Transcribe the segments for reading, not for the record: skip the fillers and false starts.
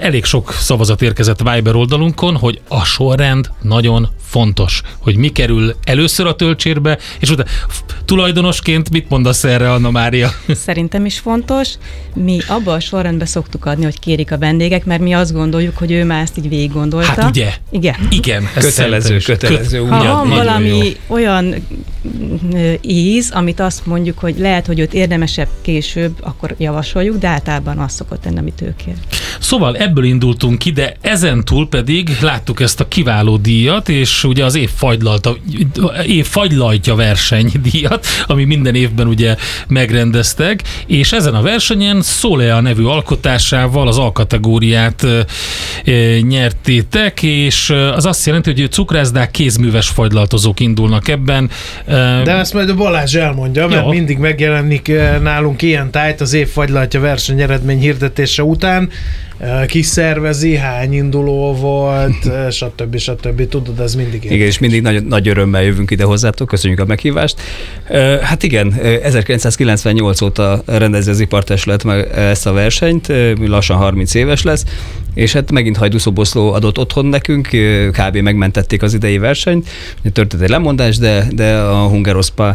elég sok szavazat érkezett Viber oldalunkon, hogy a sorrend nagyon fontos, hogy mi kerül először a töltsérbe, és utána tulajdonosként mit mondasz erre, Anna Mária? Szerintem is fontos. Mi abba a sorrendbe szoktuk adni, hogy kérik a vendégek, mert mi azt gondoljuk, hogy ő már ezt így végig gondolta. Hát ugye? Igen. Kötelező. Ha van valami olyan íz, amit azt mondjuk, hogy lehet, hogy őt érdemesebb később, akkor javasoljuk, de általában azt szokott tenni, amit ő kér. Szóval ebből indultunk ki, de ezentúl pedig láttuk ezt a kiváló díjat, és ugye az év fagylajtja verseny díjat, ami minden évben ugye megrendeztek, és ezen a versenyen Solea nevű alkotásával az A-kategóriát nyertétek, és az azt jelenti, hogy cukrászdák, kézműves fagylaltozók indulnak ebben. De ezt majd a Balázs elmondja, mert mindig megjelenik nálunk ilyen tájt az év fagylaltja verseny eredmény hirdetése után. Ki szervezi, hány induló volt, stb. Tudod, ez mindig érdekes. Igen, és mindig nagy örömmel jövünk ide hozzátok, köszönjük a meghívást. Hát igen, 1998 óta rendezi az Ipartestület ezt a versenyt, lassan 30 éves lesz, és hát megint Hajdúszoboszló adott otthon nekünk, kb. Megmentették az idei versenyt, történt egy lemondás, de a Hungaroszpa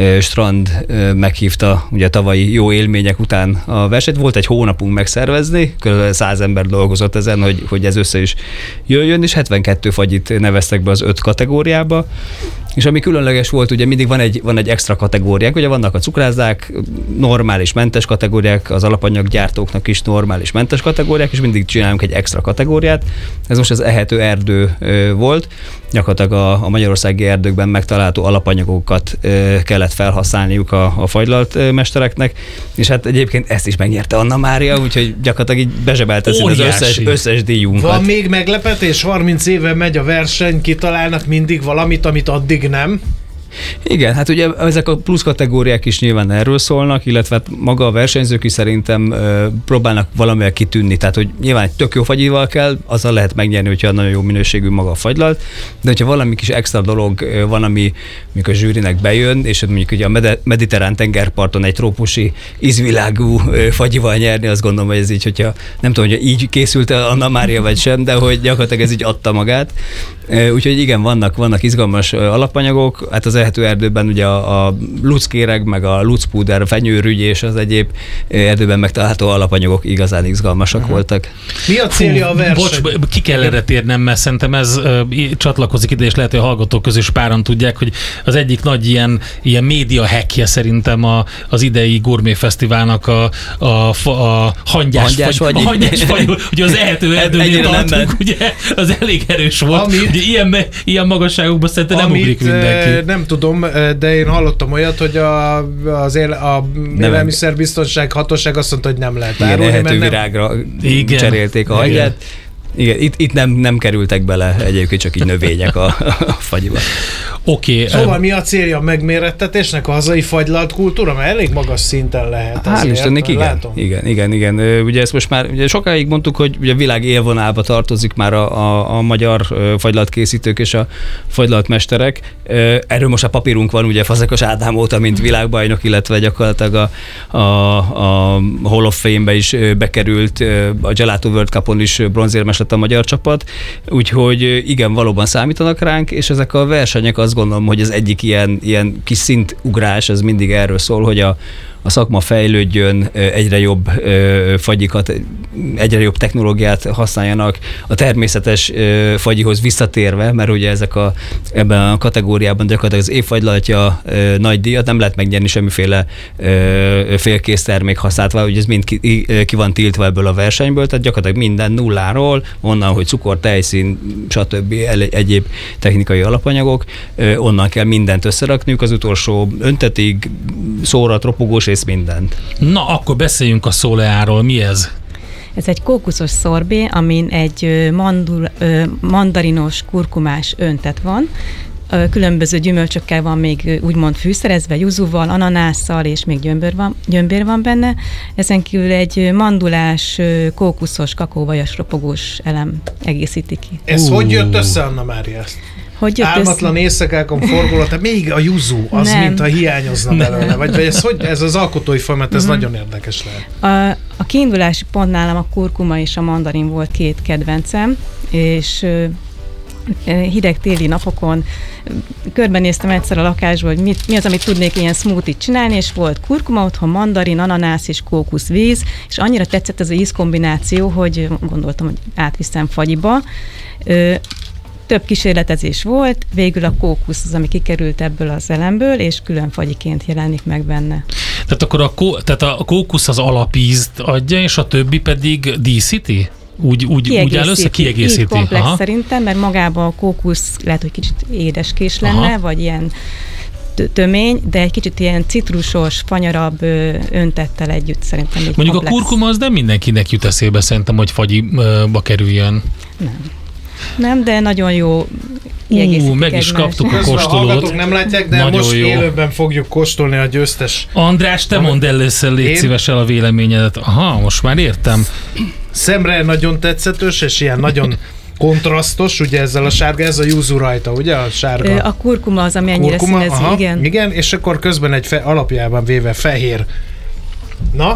strand meghívta ugye tavalyi jó élmények után a versenyt. Volt egy hónapunk megszervezni, kb. 100 ember dolgozott ezen, hogy ez össze is jöjjön, és 72 fagyit neveztek be az 5 kategóriába, és ami különleges volt, ugye mindig van egy extra kategóriák, ugye vannak a cukrászdák, normális mentes kategóriák, az alapanyaggyártóknak is normális mentes kategóriák, és mindig csinálunk egy extra kategóriát. Ez most az ehető erdő volt, gyakorlatilag a magyarországi erdőkben megtalálható alapanyagokat kellett felhasználniuk a fagylalt mestereknek, és hát egyébként ezt is megnyerte Anna Mária, úgyhogy gyakorlatilag így bezsebelt az összes díjunkat. Van még meglepetés? 30 éve megy a verseny, kitalálnak mindig valamit, amit addig nem? Igen, hát ugye ezek a plusz kategóriák is nyilván erről szólnak, illetve maga a versenyzők is szerintem próbálnak valamivel kitűnni, tehát hogy nyilván egy tök jó fagyival kell, azzal lehet megnyerni, hogyha nagyon jó minőségű maga a fagylalt, de hogyha valami kis extra dolog van, ami mondjuk a zsűrinek bejön, és mondjuk ugye a mediterrán tengerparton egy trópusi ízvilágú fagyival nyerni, azt gondolom, hogy ez így, hogyha nem tudom, hogy így készült Anna Mária vagy sem, de hogy gyakorlatilag ez így adta magát. Úgyhogy igen, vannak izgalmas alapanyagok, hát az ehető erdőben ugye a luckéreg, meg a lucpúder, a fenyőrügy és az egyéb erdőben megtalálható alapanyagok igazán izgalmasak voltak. Mi a célja a verseny? Bocs, ki kell erre térnem, mert szerintem ez csatlakozik ide, és lehet, hogy a hallgatók közül is páran tudják, hogy az egyik nagy ilyen média hackje szerintem az idei Gourmet Fesztiválnak a hangyás fagy, ugye az ehető erdőnél tartunk, ugye az elég erős volt. Ugye ilyen magasságokban szerintem nem ugrik mindenki. Nem tudom, de én hallottam olyat, hogy az élelmiszerbiztonság hatóság azt mondta, hogy nem lehet árulni. Igen, ehető virágra cserélték a hangyát. Igen, itt nem kerültek bele egyébként csak így növények a fagyiba. Oké. Szóval mi a célja a megmérettetésnek, a hazai fagylalt kultúra? Mert elég magas szinten lehet. Hál' Istennek, igen. Ugye ezt most már ugye sokáig mondtuk, hogy ugye a világ élvonalba tartozik már a magyar fagylaltkészítők és a fagylaltmesterek. Erről most a papírunk van, ugye Fazekas Ádám óta, mint világbajnok, illetve gyakorlatilag a Hall of Fame-be is bekerült, a Gelato World Cup-on is bronzérmes lett a magyar csapat, úgyhogy igen, valóban számítanak ránk, és ezek a versenyek azt gondolom, hogy az egyik ilyen kis szintugrás, az mindig erről szól, hogy a szakma fejlődjön, egyre jobb fagyikat, egyre jobb technológiát használjanak, a természetes fagyihoz visszatérve, mert ugye ebben a kategóriában gyakorlatilag az évfagylaltja nagy díjat nem lehet megnyerni semmiféle félkész termék használva, ugye ez mind ki van tiltva ebből a versenyből, tehát gyakorlatilag minden nulláról, onnan, hogy cukor, tejszín, stb. Egyéb technikai alapanyagok, onnan kell mindent összerakniuk, az utolsó öntetig, szórat, ropogós rész, mindent. Na, akkor beszéljünk a Soleáról. Mi ez? Ez egy kókuszos szorbé, amin egy mandarinos, kurkumás öntet van. Különböző gyümölcsökkel van még úgymond fűszerezve, yuzuval, ananásszal, és még gyömbér van benne. Ezen kívül egy mandulás, kókuszos, kakaóvajas, ropogós elem egészíti ki. Ez hogy jött össze, Anna Mária? Álmatlan éjszakákon forgulata, még a yuzu, az nem. Mintha hiányozna belőle, vagy ez az alkotói folyamat, ez nagyon érdekes lehet. A A kiindulási pont nálam a kurkuma és a mandarin volt két kedvencem, és hideg téli napokon körbenéztem egyszer a lakásból, hogy mi az, amit tudnék ilyen smoothie-t csinálni, és volt kurkuma otthon, mandarin, ananász és kókuszvíz, és annyira tetszett ez az ízkombináció, hogy gondoltam, hogy átviszem fagyiba. Több kísérletezés volt, végül a kókusz az, ami kikerült ebből az elemből, és külön fagyiként jelenik meg benne. Tehát akkor a kókusz az alapízt adja, és a többi pedig díszíti? Úgy áll össze, kiegészíti. Így komplex szerintem, mert magában a kókusz lehet, hogy kicsit édeskés lenne, vagy ilyen tömény, de egy kicsit ilyen citrusos, fanyarabb öntettel együtt szerintem így mondjuk komplex. A kurkuma az nem mindenkinek jut eszébe szerintem, hogy fagyiba kerüljön. Nem, de nagyon jó kiegészítik meg is kaptuk a kóstolót. A hallgatók nem látják, de nagyon most jó. Élőben fogjuk kóstolni a győztes. András, te mondd először, légy szíves el a véleményedet. Aha, most már értem. Szemre nagyon tetszetős, és ilyen nagyon kontrasztos, ugye ezzel a sárga, ez a yuzu rajta, ugye a sárga? A kurkuma az, ami ennyire színezi, igen. Igen, és akkor közben egy alapjában véve fehér. Na?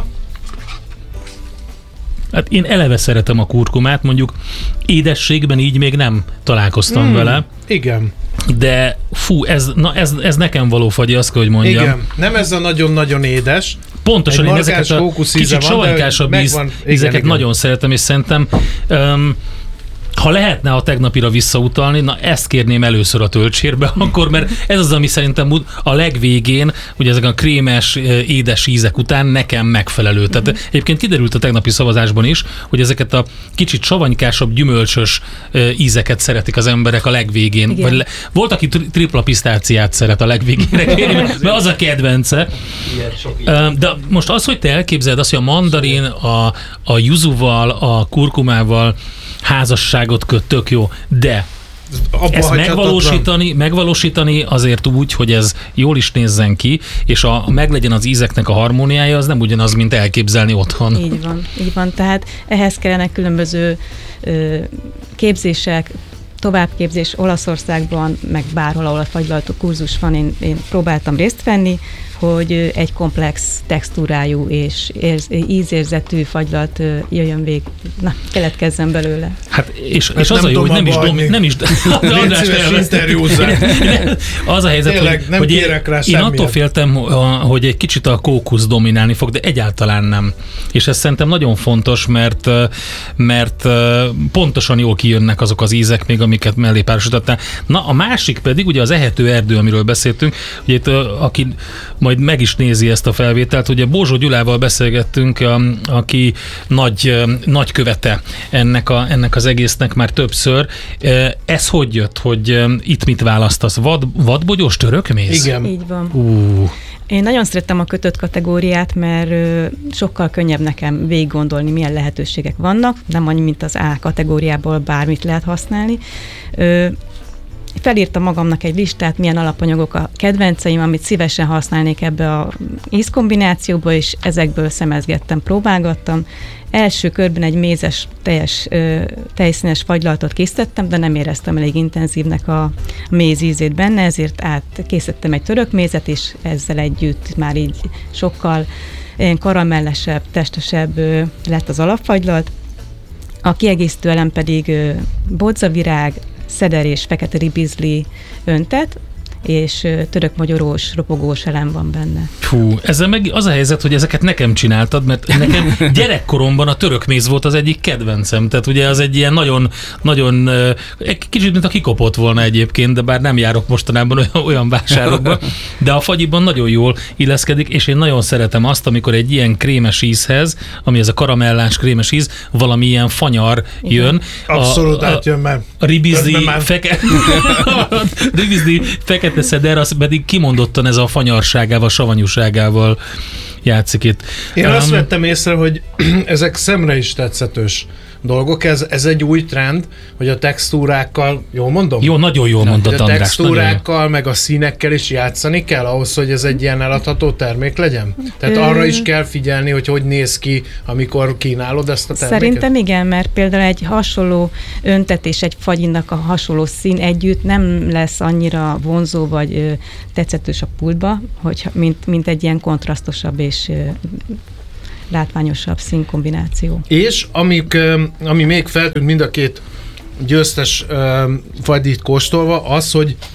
Hát én eleve szeretem a kurkumát, mondjuk édességben így még nem találkoztam vele. Igen. De fú, ez nekem való fagyi, azt kell, hogy mondjam. Igen, nem ez a nagyon-nagyon édes. Pontosan, én ezeket a kicsit savanykássabb ízeket nagyon szeretem, és szerintem ha lehetne a tegnapira visszautalni, na ezt kérném először a töltsérbe, akkor, mert ez az, ami szerintem a legvégén, ugye ezek a krémes, édes ízek után nekem megfelelő. Tehát egyébként kiderült a tegnapi szavazásban is, hogy ezeket a kicsit savanykásabb, gyümölcsös ízeket szeretik az emberek a legvégén. Vagy volt, aki tripla pisztáciát szeret a legvégére kérni, mert az a kedvence. De most az, hogy te elképzeled azt, hogy a mandarin, a yuzuval, a kurkumával házasságot köt, tök jó, de ezt megvalósítani azért úgy, hogy ez jól is nézzen ki, és meglegyen az ízeknek a harmóniája, az nem ugyanaz, mint elképzelni otthon. Így van. Tehát ehhez kellene különböző képzések, továbbképzés Olaszországban, meg bárhol, ahol a fagylaltó kurzus van, én próbáltam részt venni, hogy egy komplex textúrájú és ízérzetű fagylalt jöjjön keletkezzen belőle. Hát és az a jó, hogy nem is az a helyzet, tényleg, hogy én attól féltem, hogy egy kicsit a kókusz dominálni fog, de egyáltalán nem. És ez szerintem nagyon fontos, mert pontosan jól kijönnek azok az ízek még, amiket mellé párosítottál. Na, a másik pedig, ugye az ehető erdő, amiről beszéltünk, ugye itt, aki majd meg is nézi ezt a felvételt. Ugye Bózsó Gyulával beszélgettünk, aki nagy követe ennek az egésznek már többször. Ez hogy jött, hogy itt mit választasz? Vadbogyós törökméz? Igen. Így van. Én nagyon szerettem a kötött kategóriát, mert sokkal könnyebb nekem végig gondolni, milyen lehetőségek vannak, nem annyi, mint az A kategóriából bármit lehet használni. Felírtam magamnak egy listát, milyen alapanyagok a kedvenceim, amit szívesen használnék ebbe a ízkombinációba, és ezekből szemezgettem, próbálgattam. Első körben egy mézes, tejszínes fagylaltot készítettem, de nem éreztem elég intenzívnek a méz ízét benne, ezért készítettem egy török mézet, és ezzel együtt már így sokkal karamellesebb, testesebb lett az alapfagylalt. A kiegészítő elem pedig bodzavirág, szeder és fekete ribizli öntet, és török-magyarós, ropogós elem van benne. Fú, ezzel meg az a helyzet, hogy ezeket nekem csináltad, mert nekem gyerekkoromban a törökméz volt az egyik kedvencem, tehát ugye az egy ilyen nagyon kicsit, mint a kikopott volna egyébként, de bár nem járok mostanában olyan vásárokba, de a fagyiban nagyon jól illeszkedik, és én nagyon szeretem azt, amikor egy ilyen krémes ízhez, ami ez a karamellás krémes íz, valami ilyen fanyar jön. Abszolút átjön már. A ribizli fekete szeder, az pedig kimondottan ez a fanyarságával, savanyúságával játszik itt. Én azt vettem észre, hogy ezek szemre is tetszetős dolgok. Ez egy új trend, hogy a textúrákkal, jól mondom? Jó, nagyon jól mondod, András. A textúrákkal, meg a színekkel is játszani kell ahhoz, hogy ez egy ilyen eladható termék legyen? Tehát arra is kell figyelni, hogy néz ki, amikor kínálod ezt a terméket? Szerintem igen, mert például egy hasonló öntetés, egy fagyinnak a hasonló szín együtt nem lesz annyira vonzó vagy tetszetős a pultba, mint egy ilyen kontrasztosabb és látványosabb színkombináció. És ami még feltűnt mind a két győztes fagyit kóstolva, az,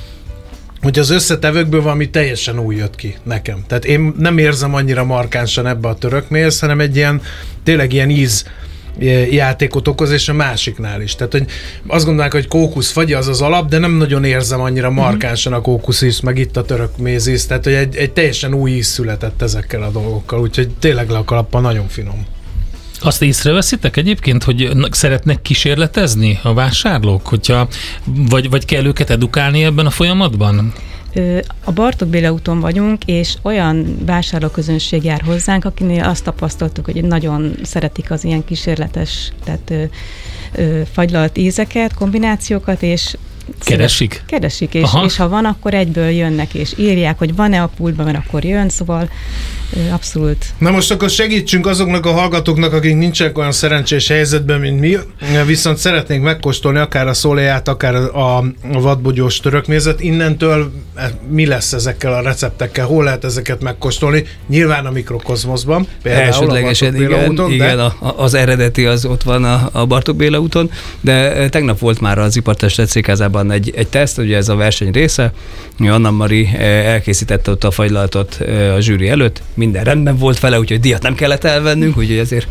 hogy az összetevőkből valami teljesen új jött ki nekem. Tehát én nem érzem annyira markánsan ebbe a törökméz, hanem egy ilyen, tényleg ilyen íz játékot okoz, és a másiknál is. Tehát, hogy azt gondolják, hogy kókuszfagyi az az alap, de nem nagyon érzem annyira markánsan a kókuszíz, meg itt a törökmézíz. Tehát, hogy egy teljesen új íz született ezekkel a dolgokkal, úgyhogy tényleg le a kalappal nagyon finom. Azt észreveszitek egyébként, hogy szeretnek kísérletezni a vásárlók, hogyha, vagy kell őket edukálni ebben a folyamatban? A Bartók Béla úton vagyunk, és olyan vásárlóközönség jár hozzánk, akinél azt tapasztaltuk, hogy nagyon szeretik az ilyen kísérletes, tehát fagylalt ízeket, kombinációkat, és keresik? Keresik, és ha van, akkor egyből jönnek, és írják, hogy van-e a pultban, mert akkor jön, szóval abszolút. Na most akkor segítsünk azoknak a hallgatóknak, akik nincsenek olyan szerencsés helyzetben, mint mi, viszont szeretnénk megkóstolni akár a szóléját, akár a vadbogyós törökmézet. Innentől mi lesz ezekkel a receptekkel? Hol lehet ezeket megkóstolni? Nyilván a Mikrokozmoszban. Elsődlegesen igen, az eredeti az ott van a Bartók Béla úton, de tegnap volt már az Ipartestület székházában egy teszt, ugye ez a verseny része. Anna Mari elkészítette ott a fagylaltot a zsűri előtt, minden rendben volt vele, úgyhogy díjat nem kellett elvennünk, úgyhogy ezért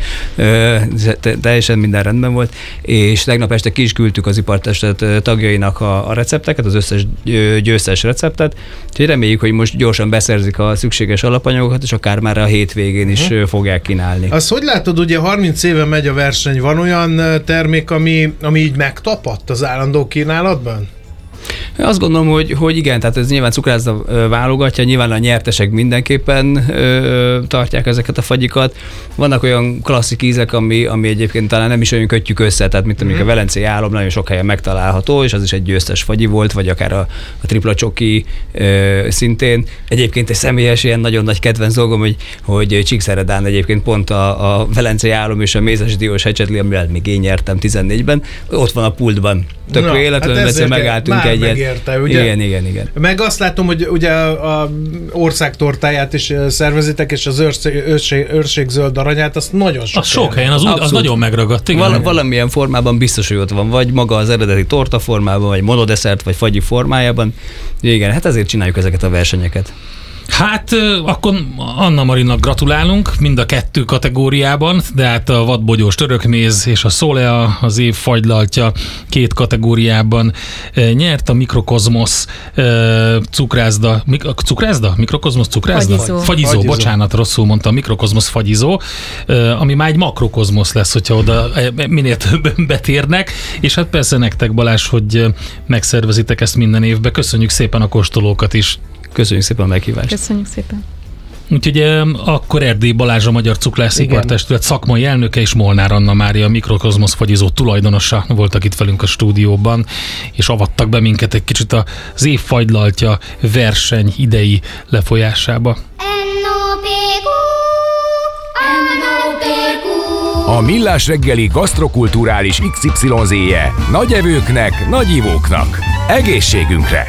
teljesen minden rendben volt, és tegnap este ki is küldtük az Ipartestület tagjainak a recepteket, az összes győztes receptet, úgyhogy reméljük, hogy most gyorsan beszerzik a szükséges alapanyagokat, és akár már a hétvégén is fogják kínálni. Azt hogy látod, ugye 30 éve megy a verseny, van olyan termék, ami így megtapadt az állandó kínálatban? Azt gondolom, hogy igen, tehát ez nyilván cukrászda válogatja, nyilván a nyertesek mindenképpen tartják ezeket a fagyikat. Vannak olyan klasszik ízek, ami egyébként talán nem is olyan kötjük össze, tehát mint amik a velencei álom nagyon sok helyen megtalálható, és az is egy győztes fagyi volt, vagy akár a tripla csoki szintén. Egyébként egy személyes ilyen nagyon nagy kedvenc dolgom, hogy Csíkszeredán egyébként pont a velencei álom és a mézes diós hecsetli, amivel még én nyertem 14-ben, ott van a pultban. Tök véletlenül hát megálltunk egyet. Megérte, ugye? Igen. Meg azt látom, hogy ugye a országtortáját is szervezitek, és az őrségzöld aranyát, azt nagyon sok helyen, az nagyon megragadt. Igen. Valamilyen formában biztos, hogy ott van, vagy maga az eredeti torta formában, vagy monodeszert, vagy fagyi formájában. Igen, hát ezért csináljuk ezeket a versenyeket. Hát akkor Anna Marinak gratulálunk mind a kettő kategóriában, de hát a vadbogyós törökméz és a szólea, az év fagylaltja 2 kategóriában nyert, a Mikrokozmosz cukrászda, Mikrokozmosz cukrászda? Fagyizó, bocsánat, rosszul mondtam, Mikrokozmosz fagyizó, ami már egy makrokozmosz lesz, hogyha oda minél többen betérnek, és hát persze nektek, Balázs, hogy megszervezitek ezt minden évben. Köszönjük szépen a kóstolókat is. Köszönjük szépen a meghívást. Köszönjük szépen. Úgyhogy akkor Erdélyi Balázs, a Magyar Cukrász-Ipartestület szakmai elnöke, és Molnár Anna Mária, a Mikrokozmosz fagyizó tulajdonosa voltak itt velünk a stúdióban, és avattak be minket egy kicsit az év fagylaltja verseny idei lefolyásába. A Millás reggeli gasztrokulturális XYZ-je nagy evőknek, nagy ivóknak. Egészségünkre!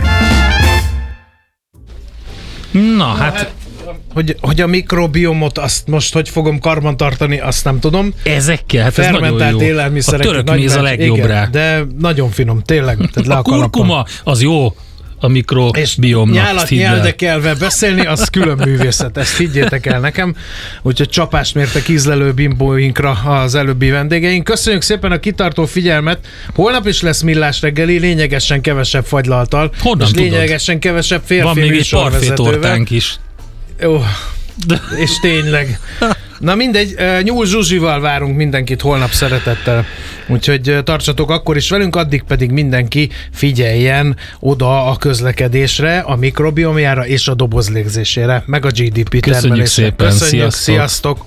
Na, hát... Hogy a mikrobiomot azt most hogy fogom karbantartani, azt nem tudom. Ezekkel, hát ez nagyon jó. Élelmiszerek, a törökméz a legjobb igen, rá. De nagyon finom, tényleg. A kurkuma, az jó a mikrobiomnak. És nyálat nyeldekelve beszélni, az külön művészet, ezt higgyétek el nekem. Úgyhogy csapást mértek ízlelő bimbóinkra az előbbi vendégeink. Köszönjük szépen a kitartó figyelmet. Holnap is lesz Millás reggeli, lényegesen kevesebb fagylalttal. Honnan és tudod? lényegesen kevesebb férfi van még egy parfétortánk is. Jó, és tényleg. Na mindegy, Nyúl Zsuzsival várunk mindenkit holnap szeretettel. Úgyhogy tartsatok akkor is velünk, addig pedig mindenki figyeljen oda a közlekedésre, a mikrobiomjára és a dobozlégzésére, meg a GDP termelésre. Köszönjük szépen, köszönjük, sziasztok!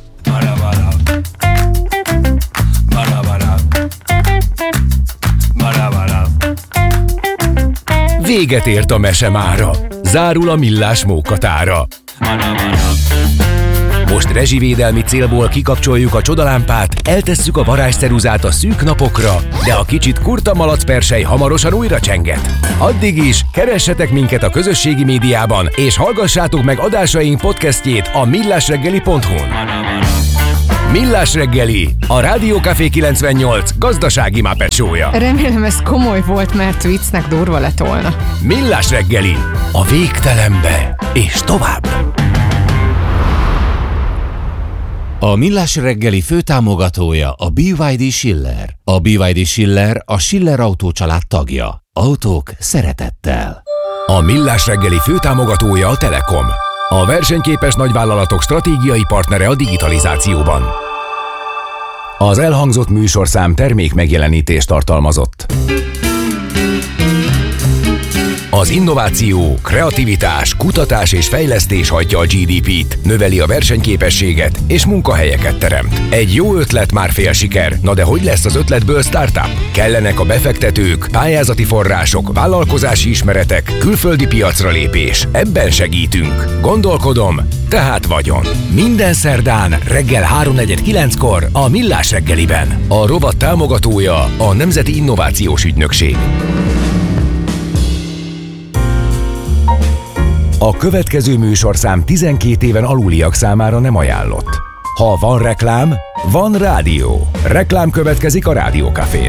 Véget ért a mese mára. Zárul a Millás mókatára. Most rezsivédelmi célból kikapcsoljuk a csodalámpát, eltesszük a varázsceruzát a szűk napokra, de a kicsit kurta malacpersely hamarosan újra csenget. Addig is keressetek minket a közösségi médiában, és hallgassátok meg adásaink podcastjét a millásreggeli.hu-n. Millás reggeli, a Rádió Café 98 gazdasági Muppet show-ja. Remélem ez komoly volt, mert viccnek durva lett volna. Millás reggeli, a végtelenbe és tovább. A Millás reggeli főtámogatója a BYD Schiller. A BYD Schiller a Schiller Autó család tagja. Autók szeretettel. A Millás reggeli főtámogatója a Telekom. A versenyképes nagyvállalatok stratégiai partnere a digitalizációban. Az elhangzott műsorszám termék megjelenítést tartalmazott. Az innováció, kreativitás, kutatás és fejlesztés hajtja a GDP-t, növeli a versenyképességet és munkahelyeket teremt. Egy jó ötlet már fél siker, na de hogy lesz az ötletből startup? Kellenek a befektetők, pályázati források, vállalkozási ismeretek, külföldi piacra lépés. Ebben segítünk. Gondolkodom, tehát vagyon. Minden szerdán reggel 3:49-kor a Millás reggeliben. A rovat támogatója a Nemzeti Innovációs Ügynökség. A következő műsorszám 12 éven aluliak számára nem ajánlott. Ha van reklám, van rádió. Reklám következik a Rádió Cafén.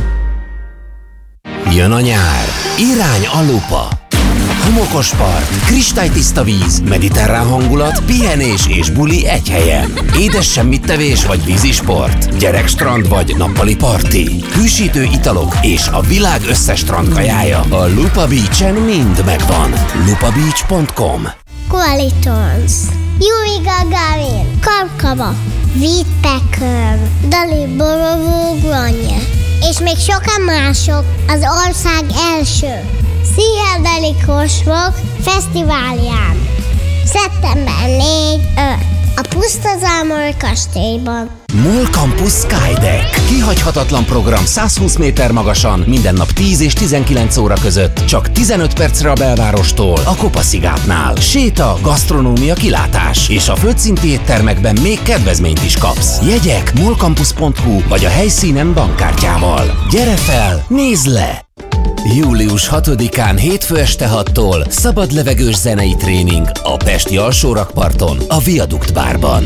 Jön a nyár. Irány a Lupa. Homokos part, kristálytiszta víz, mediterrán hangulat, pihenés és buli egy helyen. Édes semmittevés vagy vízisport, gyerekstrand vagy nappali parti, hűsítő italok és a világ összes strandkajája. A Lupa Beach-en mind megvan. lupabeach.com. Qualitons, Yuri Gagarin, Karkava, Vígpeköm, Dali Borovó Granje, és még sokan mások az ország első Pszichedelikus Rock Fesztiválján. Szeptember 4-5 a Pusztazámor kastélyban. MOL Campus Skydeck. Kihagyhatatlan program 120 méter magasan, minden nap 10 és 19 óra között, csak 15 percre a belvárostól, a Kopaszigátnál. Séta, gasztronómia, kilátás, és a földszinti éttermekben még kedvezményt is kapsz. Jegyek molcampus.hu vagy a helyszínen bankkártyával. Gyere fel, nézd le! Július 6-án hétfő este 6-tól szabad levegős zenei tréning a pesti alsórakparton, a Viadukt bárban.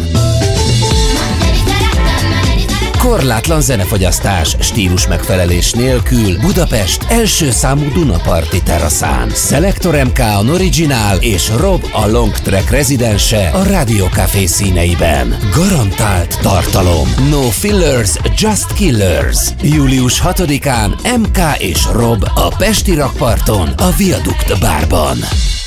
Korlátlan zenefogyasztás, stílus megfelelés nélkül Budapest első számú Dunaparti teraszán. Selector MK a Original és Rob a Long Track rezidense a Rádió Café színeiben. Garantált tartalom. No fillers, just killers. Július 6-án MK és Rob a pesti rakparton, a Viadukt bárban.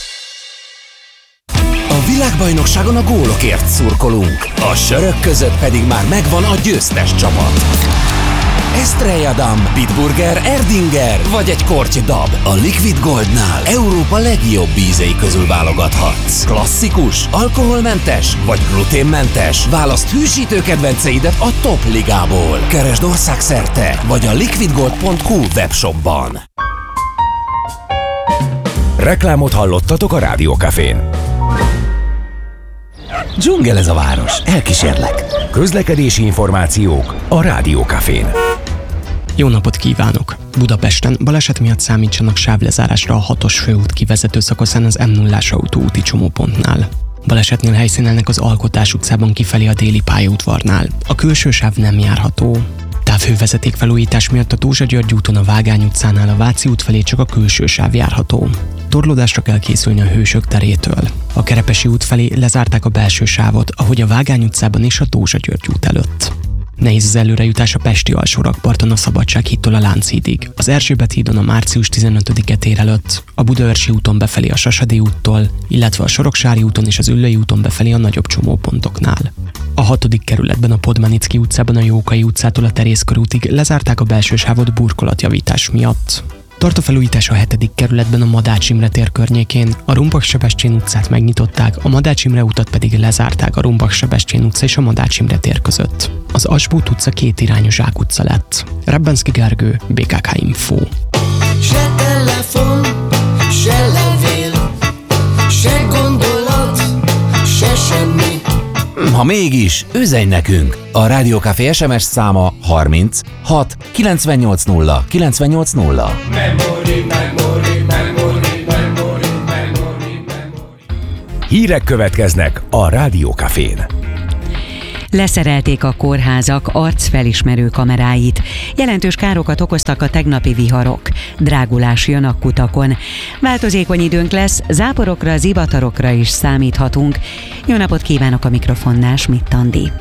A világbajnokságon a gólokért szurkolunk, a sörök között pedig már megvan a győztes csapat. Estrella Damm, Bitburger, Erdinger vagy egy korty dab. A Liquid Goldnál Európa legjobb ízei közül válogathatsz. Klasszikus, alkoholmentes vagy gluténmentes. Válaszd hűsítő kedvenceidet a top ligából. Keresd országszerte vagy a liquidgold.hu webshopban. Reklámot hallottatok a Rádió Cafén. Dzsungel ez a város, elkísérlek. Közlekedési információk a Rádió Cafén. Jó napot kívánok! Budapesten baleset miatt számítsanak sávlezárásra a 6-os főút kivezető szakaszán az M0-ás autóúti csomópontnál. Balesetnél helyszínelnek az Alkotás utcában kifelé a déli pályaudvarnál. A külső sáv nem járható. Távhővezeték felújítás miatt a Dózsa-György úton a Vágány utcánál a Váci út felé csak a külső sáv járható. Torlódásra kell készülni a Hősök terétől. A Kerepesi út felé lezárták a belső sávot, ahogy a Vágány utcában és a Dózsa-György út előtt. Nehéz az előrejutás a pesti alsórakparton a Szabadsághídtól a Lánchídig, az Erzsébet hídon a március 15-e tér előtt, a Budaörsi úton befelé a Sasadi úttól, illetve a Soroksári úton és az Üllői úton befelé a nagyobb csomópontoknál. A 6. kerületben a Podmanicki utcában a Jókai utcától a Terész körútig lezárták a belső sávot burkolatjavítás miatt. Tart a felújítás a 7. kerületben a Madács Imre tér környékén, a Rumbach-Sebestyén utcát megnyitották, a Madács Imre utat pedig lezárták a Rumbach-Sebestyén utca és a Madács Imre tér között. Az Asbót utca kétirányú zsákutca lett. Rebbenszky Gergő, BKK Info. Se telefon, se levél, se gondolat, se semmi. Ha mégis, üzenj nekünk! A Rádió Café SMS száma 30 6 980 980. Hírek következnek a Rádió Cafén. Leszerelték a kórházak arcfelismerő kameráit. Jelentős károkat okoztak a tegnapi viharok. Drágulás jön a kutakon. Változékony időnk lesz, záporokra, zivatarokra is számíthatunk. Jó napot kívánok, a mikrofonnál Schmidt Andi.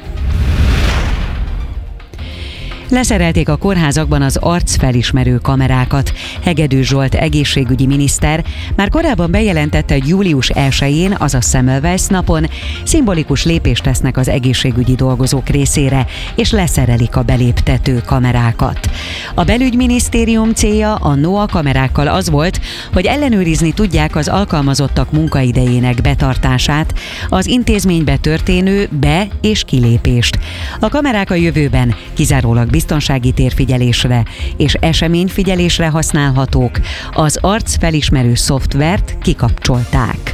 Leszerelték a kórházakban az arcfelismerő kamerákat. Hegedű Zsolt egészségügyi miniszter már korábban bejelentette, hogy július 1-én, azaz Semmelweis napon szimbolikus lépést tesznek az egészségügyi dolgozók részére, és leszerelik a beléptető kamerákat. A belügyminisztérium célja annó a kamerákkal az volt, hogy ellenőrizni tudják az alkalmazottak munkaidejének betartását, az intézménybe történő be- és kilépést. A kamerák a jövőben kizárólag biztonsági térfigyelésre és eseményfigyelésre használhatók, az arcfelismerő szoftvert kikapcsolták.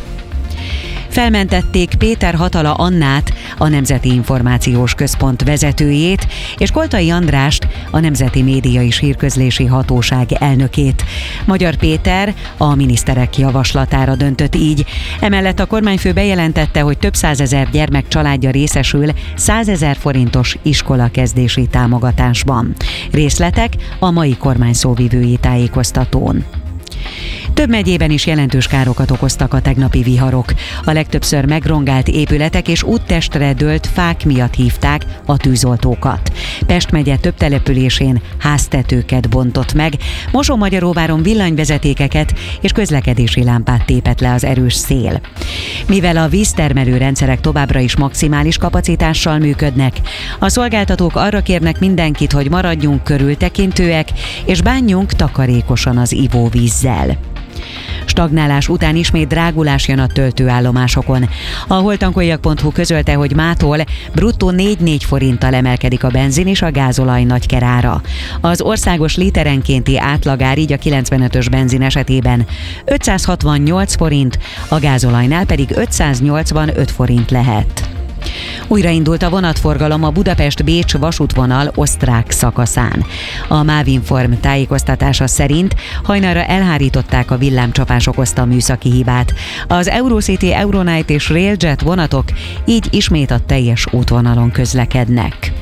Felmentették Péter Hatala Annát, a Nemzeti Információs Központ vezetőjét, és Koltai Andrást, a Nemzeti Média és Hírközlési Hatóság elnökét. Magyar Péter a miniszterek javaslatára döntött így. Emellett a kormányfő bejelentette, hogy több százezer gyermek családja részesül 100 000 forintos iskolakezdési támogatásban. Részletek a mai kormány szóvivői tájékoztatón. Több megyében is jelentős károkat okoztak a tegnapi viharok. A legtöbbször megrongált épületek és úttestre dőlt fák miatt hívták a tűzoltókat. Pest megye több településén háztetőket bontott meg, Mosonmagyaróváron villanyvezetékeket és közlekedési lámpát tépett le az erős szél. Mivel a víztermelő rendszerek továbbra is maximális kapacitással működnek, a szolgáltatók arra kérnek mindenkit, hogy maradjunk körültekintőek és bánjunk takarékosan az ivóvízzel. Stagnálás után ismét drágulás jön a töltőállomásokon. A holtankoljak.hu közölte, hogy mától bruttó 4-4 forinttal emelkedik a benzin és a gázolaj nagykerára. Az országos literenkénti átlagár így a 95-ös benzin esetében 568 forint, a gázolajnál pedig 585 forint lehet. Újraindult a vonatforgalom a Budapest-Bécs vasútvonal osztrák szakaszán. A Mávinform tájékoztatása szerint hajnalra elhárították a villámcsapás okozta műszaki hibát. Az Eurocity, Euronight és Railjet vonatok így ismét a teljes útvonalon közlekednek.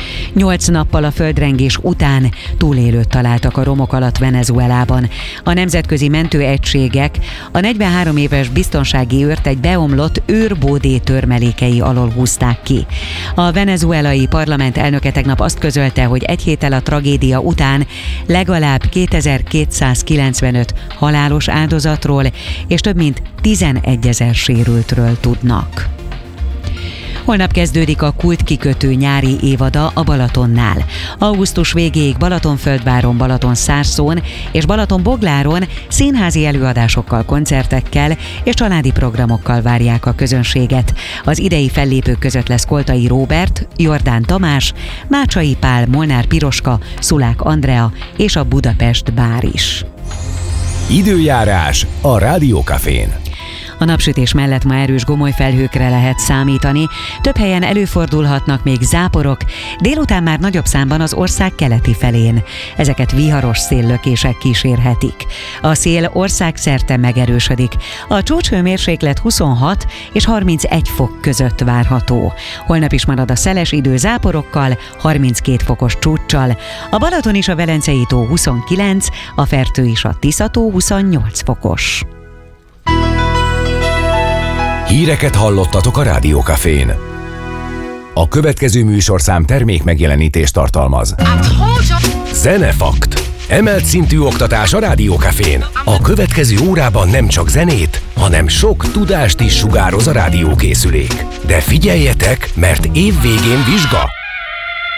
8 nappal a földrengés után túlélőt találtak a romok alatt Venezuelában. A nemzetközi mentőegységek a 43 éves biztonsági őrt egy beomlott őrbódé törmelékei alól húzták ki. A venezuelai parlament elnöke tegnap azt közölte, hogy egy héttel a tragédia után legalább 2295 halálos áldozatról és több mint 11 000 sérültről tudnak. Holnap kezdődik a kultkikötő nyári évada a Balatonnál. Augusztus végéig Balatonföldváron, Balatonszárszón és Balatonbogláron színházi előadásokkal, koncertekkel és családi programokkal várják a közönséget. Az idei fellépők között lesz Koltai Róbert, Jordán Tamás, Mácsai Pál, Molnár Piroska, Szulák Andrea és a Budapest Bár is. Időjárás a Rádiókafén. A napsütés mellett ma erős gomolyfelhőkre lehet számítani, több helyen előfordulhatnak még záporok, délután már nagyobb számban az ország keleti felén. Ezeket viharos széllökések kísérhetik. A szél országszerte megerősödik. A csúcshőmérséklet 26 és 31 fok között várható. Holnap is marad a szeles idő záporokkal, 32 fokos csúccsal. A Balaton és a Velencei tó 29, a Fertő és a Tisza tó 28 fokos. Híreket hallottatok a Rádiókafén. A következő műsorszám termék megjelenítést tartalmaz. Zenefakt. Emelt szintű oktatás a Rádiókafén. A következő órában nem csak zenét, hanem sok tudást is sugároz a rádiókészülék. De figyeljetek, mert évvégén vizsga.